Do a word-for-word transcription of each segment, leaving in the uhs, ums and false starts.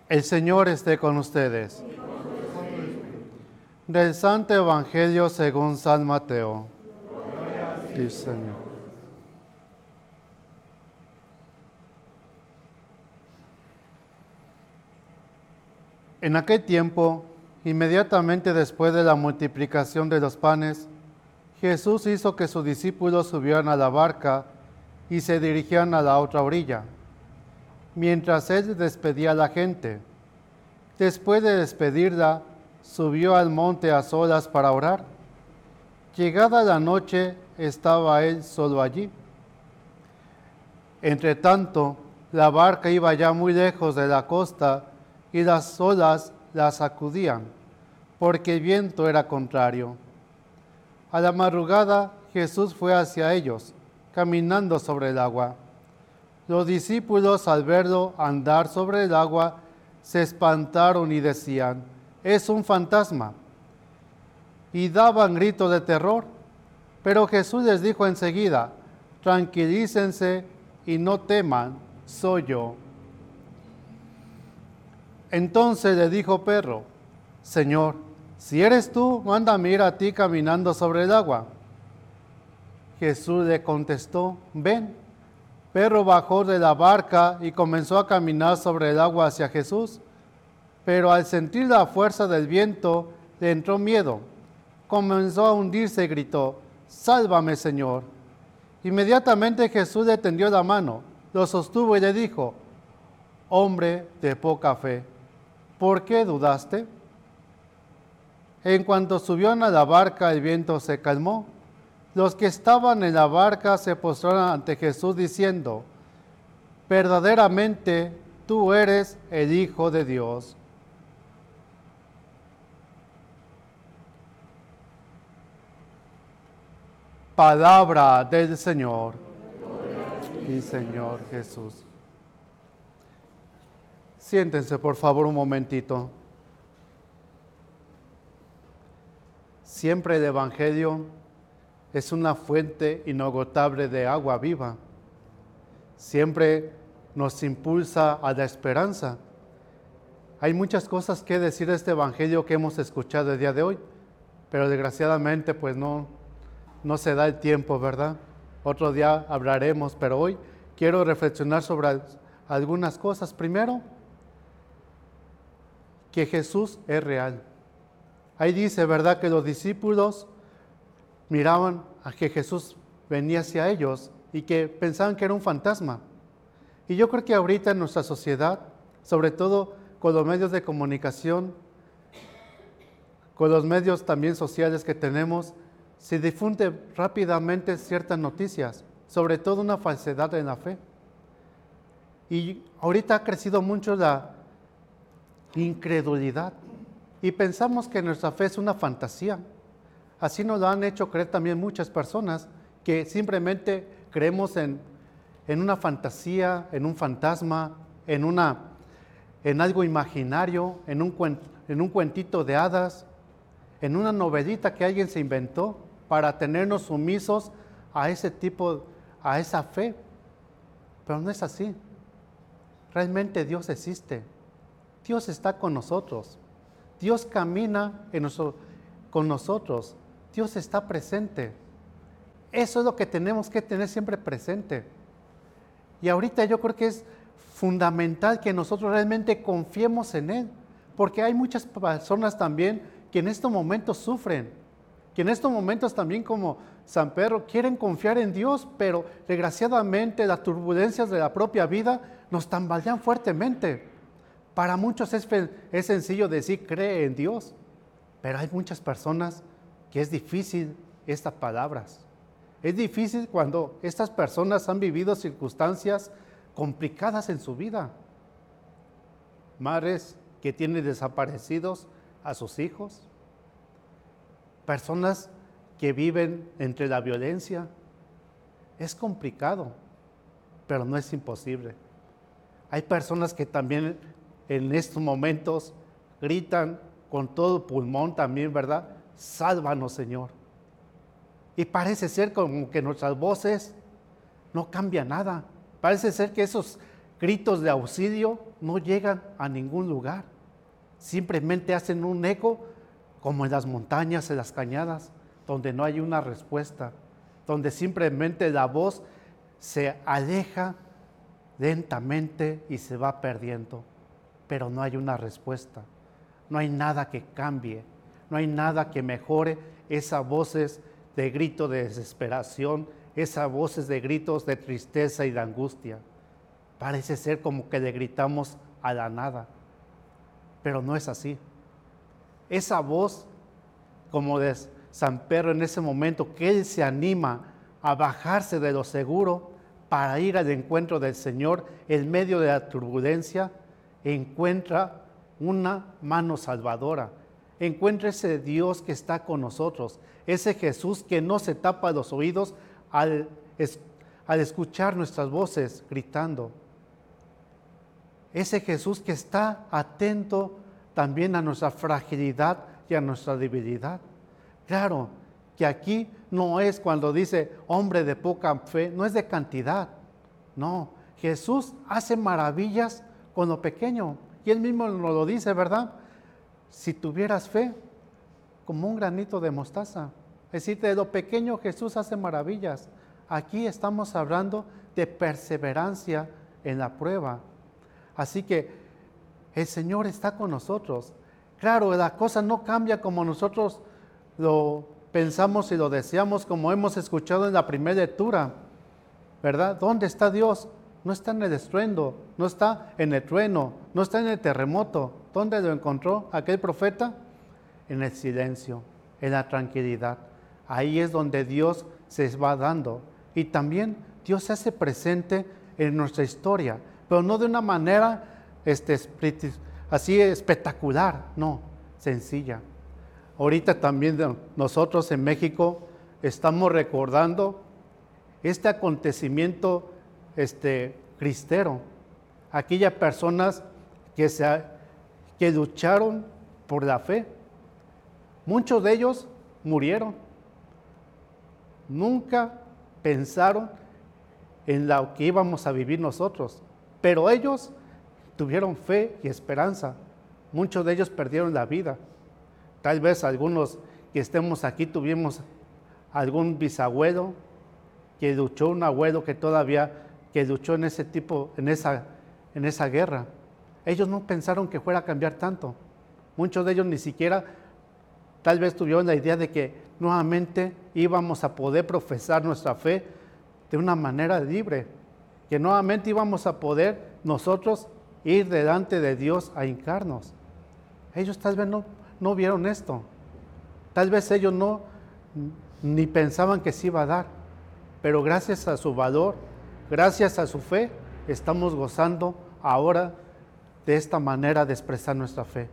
El Señor esté con ustedes. Del Santo Evangelio según San Mateo. Sí, Señor. En aquel tiempo, inmediatamente después de la multiplicación de los panes, Jesús hizo que sus discípulos subieran a la barca y se dirigieran a la otra orilla, mientras él despedía a la gente. Después de despedirla, subió al monte a solas para orar. Llegada la noche, estaba él solo allí. Entretanto, la barca iba ya muy lejos de la costa y las olas la sacudían, porque el viento era contrario. A la madrugada, Jesús fue hacia ellos, caminando sobre el agua. Los discípulos, al verlo andar sobre el agua, se espantaron y decían: «Es un fantasma», y daban gritos de terror. Pero Jesús les dijo enseguida: «Tranquilícense y no teman, soy yo». Entonces le dijo Pedro: «Señor, si eres tú, mándame ir a ti caminando sobre el agua». Jesús le contestó: «Ven». Pedro bajó de la barca y comenzó a caminar sobre el agua hacia Jesús, pero al sentir la fuerza del viento le entró miedo. Comenzó a hundirse y gritó: «Sálvame, Señor». Inmediatamente Jesús le tendió la mano, lo sostuvo y le dijo: «Hombre de poca fe, ¿por qué dudaste?». En cuanto subieron a la barca, el viento se calmó. Los que estaban en la barca se postraron ante Jesús diciendo: «Verdaderamente tú eres el Hijo de Dios». Palabra del Señor. Y Señor Jesús. Siéntense por favor un momentito. Siempre el Evangelio es una fuente inagotable de agua viva. Siempre nos impulsa a la esperanza. Hay muchas cosas que decir de este Evangelio que hemos escuchado el día de hoy, pero desgraciadamente pues no, no se da el tiempo, ¿verdad? Otro día hablaremos, pero hoy quiero reflexionar sobre algunas cosas. Primero, que Jesús es real. Ahí dice, ¿verdad?, que los discípulos miraban a que Jesús venía hacia ellos y que pensaban que era un fantasma. Y yo creo que ahorita en nuestra sociedad, sobre todo con los medios de comunicación, con los medios también sociales que tenemos, se difunde rápidamente ciertas noticias, sobre todo una falsedad en la fe. Y ahorita ha crecido mucho la incredulidad y pensamos que nuestra fe es una fantasía. Así nos lo han hecho creer también muchas personas, que simplemente creemos en, en una fantasía, en un fantasma, en, una, en algo imaginario, en un, cuen, en un cuentito de hadas, en una novelita que alguien se inventó para tenernos sumisos a ese tipo, a esa fe. Pero no es así. Realmente Dios existe. Dios está con nosotros. Dios camina en nuestro, con nosotros. Dios está presente. Eso es lo que tenemos que tener siempre presente. Y ahorita yo creo que es fundamental que nosotros realmente confiemos en Él, porque hay muchas personas también que en estos momentos sufren, que en estos momentos también, como San Pedro, quieren confiar en Dios, pero desgraciadamente las turbulencias de la propia vida nos tambalean fuertemente. Para muchos es, es sencillo decir cree en Dios, pero hay muchas personas que es difícil estas palabras. Es difícil cuando estas personas han vivido circunstancias complicadas en su vida. Madres que tienen desaparecidos a sus hijos, personas que viven entre la violencia. Es complicado, pero no es imposible. Hay personas que también en estos momentos gritan con todo pulmón también, ¿verdad? Sálvanos, Señor. Y parece ser como que nuestras voces no cambian nada. Parece ser que esos, gritos de auxilio no llegan a ningún lugar. Simplemente hacen un eco como en las montañas, en las cañadas, donde no hay una respuesta, donde simplemente la voz se aleja lentamente y se va perdiendo, pero no hay una respuesta, no hay nada que cambie, no hay nada que mejore esas voces de grito de desesperación, esas voces de gritos de tristeza y de angustia. Parece ser como que le gritamos a la nada, pero no es así. Esa voz, como de San Pedro en ese momento, que él se anima a bajarse de lo seguro para ir al encuentro del Señor en medio de la turbulencia, encuentra una mano salvadora, encuentra ese Dios que está con nosotros, ese Jesús que no se tapa los oídos al, al escuchar nuestras voces gritando, ese Jesús que está atento también a nuestra fragilidad y a nuestra debilidad. Claro que aquí no es cuando dice hombre de poca fe, no es de cantidad, no, Jesús hace maravillas con lo pequeño, y él mismo nos lo dice, ¿verdad? Si tuvieras fe, como un granito de mostaza, es decir, de lo pequeño Jesús hace maravillas. Aquí estamos hablando de perseverancia en la prueba, así que el Señor está con nosotros. Claro, la cosa no cambia como nosotros lo pensamos y lo deseamos, como hemos escuchado en la primera lectura, ¿verdad? ¿Dónde está Dios? No está en el estruendo, no está en el trueno, no está en el terremoto. ¿Dónde lo encontró aquel profeta? En el silencio, en la tranquilidad. Ahí es donde Dios se va dando. Y también Dios se hace presente en nuestra historia, pero no de una manera este, así espectacular, no, sencilla. Ahorita también nosotros en México estamos recordando este acontecimiento este, cristero, aquellas personas que, se, que lucharon por la fe. Muchos de ellos murieron. Nunca pensaron en lo que íbamos a vivir nosotros, pero ellos tuvieron fe y esperanza. Muchos de ellos perdieron la vida. Tal vez algunos que estemos aquí tuvimos algún bisabuelo que luchó, un abuelo que todavía que luchó en ese tipo, en esa, en esa guerra. Ellos no pensaron que fuera a cambiar tanto. Muchos de ellos ni siquiera tal vez tuvieron la idea de que nuevamente íbamos a poder profesar nuestra fe de una manera libre, que nuevamente íbamos a poder nosotros ir delante de Dios a hincarnos. Ellos tal vez no No vieron esto. Tal vez ellos no ni pensaban que se iba a dar, pero gracias a su valor, gracias a su fe, estamos gozando ahora de esta manera de expresar nuestra fe.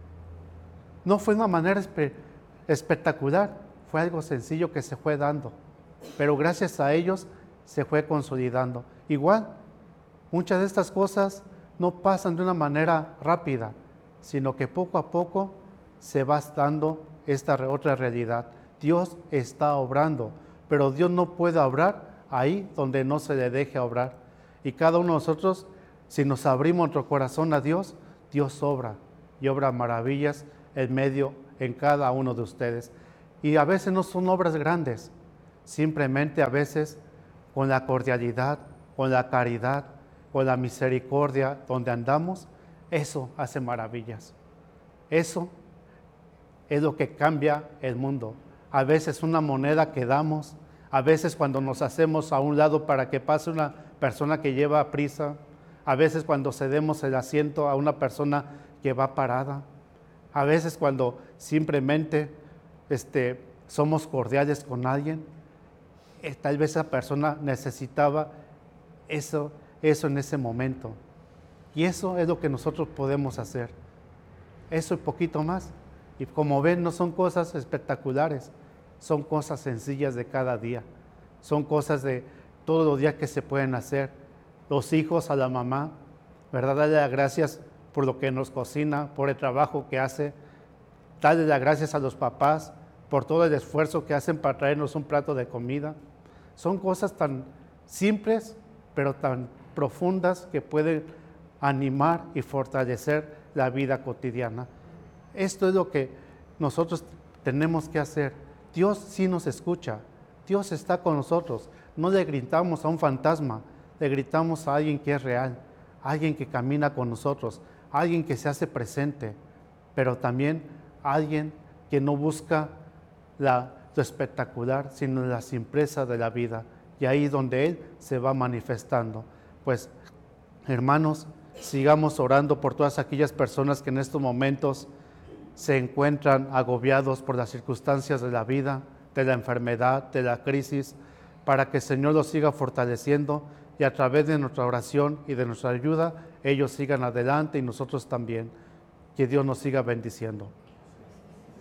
No fue una manera espe- espectacular, fue algo sencillo que se fue dando, pero gracias a ellos se fue consolidando. Igual, muchas de estas cosas no pasan de una manera rápida, sino que poco a poco se va dando esta otra realidad. Dios está obrando, pero Dios no puede obrar ahí donde no se le deje obrar. Y cada uno de nosotros, si nos abrimos nuestro corazón a Dios, Dios obra y obra maravillas en medio, en cada uno de ustedes. Y a veces no son obras grandes, simplemente a veces con la cordialidad, con la caridad, con la misericordia donde andamos, eso hace maravillas. Eso es lo que cambia el mundo. A veces una moneda que damos, a veces cuando nos hacemos a un lado para que pase una persona que lleva prisa, a veces cuando cedemos el asiento a una persona que va parada, a veces cuando simplemente este, somos cordiales con alguien, eh, tal vez esa persona necesitaba eso, eso en ese momento. Y eso es lo que nosotros podemos hacer. Eso y poquito más. Y como ven, no son cosas espectaculares, son cosas sencillas de cada día. Son cosas de todos los días que se pueden hacer. Los hijos a la mamá, ¿verdad? Darle las gracias por lo que nos cocina, por el trabajo que hace. Darle las gracias a los papás por todo el esfuerzo que hacen para traernos un plato de comida. Son cosas tan simples, pero tan profundas que pueden animar y fortalecer la vida cotidiana. Esto es lo que nosotros tenemos que hacer. Dios sí nos escucha, Dios está con nosotros. No le gritamos a un fantasma, le gritamos a alguien que es real, alguien que camina con nosotros, alguien que se hace presente, pero también alguien que no busca la, lo espectacular, sino la simpleza de la vida. Y ahí donde Él se va manifestando. Pues, hermanos, sigamos orando por todas aquellas personas que en estos momentos se encuentran agobiados por las circunstancias de la vida, de la enfermedad, de la crisis, para que el Señor los siga fortaleciendo y a través de nuestra oración y de nuestra ayuda, ellos sigan adelante y nosotros también. Que Dios nos siga bendiciendo.